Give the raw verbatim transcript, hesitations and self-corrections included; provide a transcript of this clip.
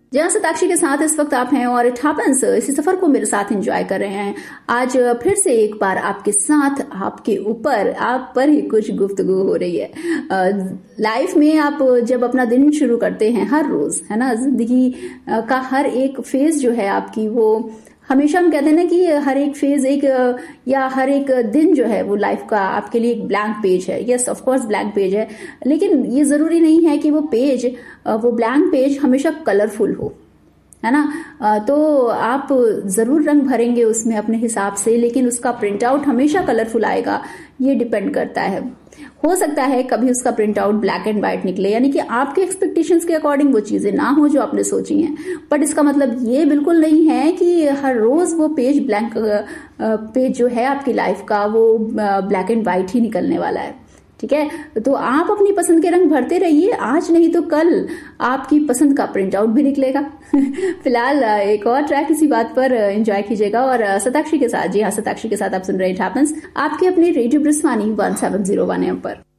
जहाँ शताक्षी के साथ इस वक्त आप हैं और इट हैपेंस इसी सफर को मेरे साथ एंजॉय कर रहे हैं। आज फिर से एक बार आपके साथ, आपके ऊपर, आप पर ही कुछ गुफ्तगू हो रही है। लाइफ में आप जब अपना दिन शुरू करते हैं हर रोज, है ना, जिंदगी का हर एक फेज जो है आपकी, वो हमेशा हम कहते हैं ना कि हर एक फेज एक या हर एक दिन जो है वो लाइफ का आपके लिए एक ब्लैंक पेज है। Yes, of course blank page है, लेकिन ये जरूरी नहीं है कि वो पेज, वो ब्लैंक पेज हमेशा कलरफुल हो, है ना। तो आप जरूर रंग भरेंगे उसमें अपने हिसाब से, लेकिन उसका प्रिंट आउट हमेशा कलरफुल आएगा, ये डिपेंड करता है। हो सकता है कभी उसका print out black and white निकले, यानी कि आपके एक्सपेक्टेशंस के अकॉर्डिंग वो चीजें ना हो जो आपने सोची हैं, बट इसका मतलब ये बिल्कुल नहीं है कि हर रोज वो पेज ब्लैंक पेज जो है आपकी लाइफ का वो ब्लैक एंड व्हाइट ही निकलने वाला है। ठीक है, तो आप अपनी पसंद के रंग भरते रहिए, आज नहीं तो कल आपकी पसंद का प्रिंट आउट भी निकलेगा। फिलहाल एक और ट्रैक इसी बात पर एंजॉय कीजिएगा और शताक्षी के साथ, जी हाँ, शताक्षी के साथ आप सुन रहे हैं इट हैपेंस, आपके अपने radio ब्रिस्वानी one seven zero one M पर।